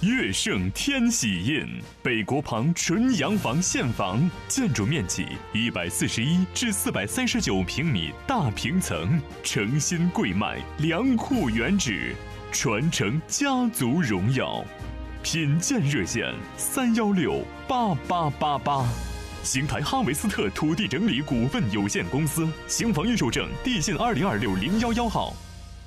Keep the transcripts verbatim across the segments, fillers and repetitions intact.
悦盛天喜印，北国旁纯洋房现房，建筑面积一百四十一至四百三十九平米大平层，诚心贵卖，良库原址，传承家族荣耀。品鉴热线三幺六八八八八。邢台哈维斯特土地整理股份有限公司，邢房预售证地信二零二六零幺幺号。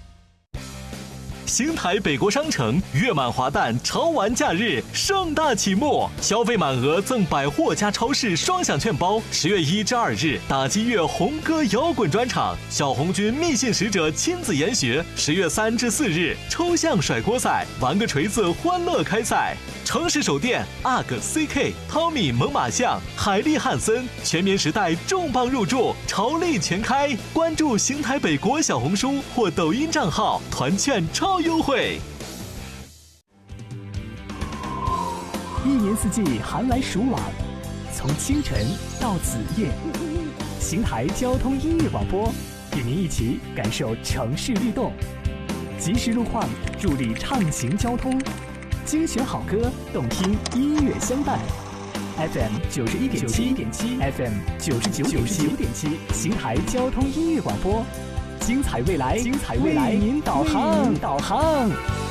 邢台北国商城月满华诞潮玩假日盛大启幕，消费满额赠百货加超市双享券包。十月一至二日，打击乐红歌摇滚专场，小红军密信使者亲自研学。十月三至四日，抽象甩锅赛，玩个锤子欢乐开赛。城市手电 A G C K、汤米猛犸象、海利汉森、全棉时代重磅入驻，潮力全开。关注邢台北国小红书或抖音账号，团券超优惠。 一年四季寒来暑往，从清晨到子夜，邢台交通音乐广播与您一起感受城市律动，及时路况助力畅行交通，精选好歌，动听音乐相伴。F M 九十一点七，F M 九十九点七，邢台交通音乐广播，精彩未来，精彩未来，为您导航，导航。